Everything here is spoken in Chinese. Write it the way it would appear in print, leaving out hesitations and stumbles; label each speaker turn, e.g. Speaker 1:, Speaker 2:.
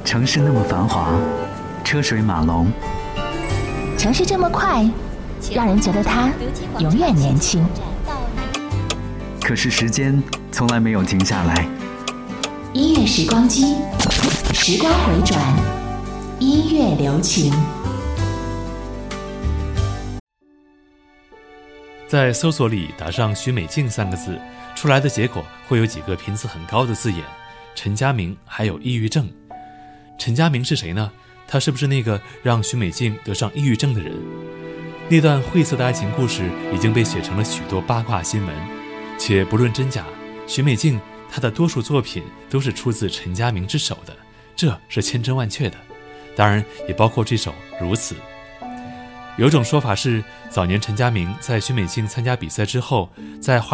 Speaker 1: 城市那么繁华，车水马龙，
Speaker 2: 城市这么快，让人觉得它永远年轻。
Speaker 1: 可是时间从来没有停下来。
Speaker 2: 音乐时光机，时光回转，音乐留情。
Speaker 3: 在搜索里打上许美静3个字，出来的结果会有几个频次很高的字眼：陈佳明，还有抑郁症。陈佳明是谁呢？他是不是那个让许美静得上抑郁症的人？那段晦涩的爱情故事已经被写成了许多八卦新闻，且不论真假，许美静她的多数作品都是出自陈佳明之手的，这是千真万确的。当然也包括这首《如此》。有种说法是，早年陈佳明在许美静参加比赛之后，在